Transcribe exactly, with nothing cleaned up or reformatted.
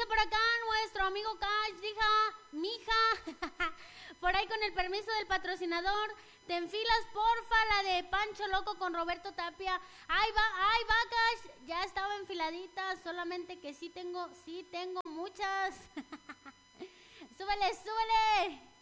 Dice por acá nuestro amigo Cash, hija, mija, por ahí con el permiso del patrocinador, te enfilas porfa la de Pancho Loco con Roberto Tapia. Ahí va, ahí va Cash, ya estaba enfiladita, solamente que sí tengo, sí tengo muchas. Súbele, súbele.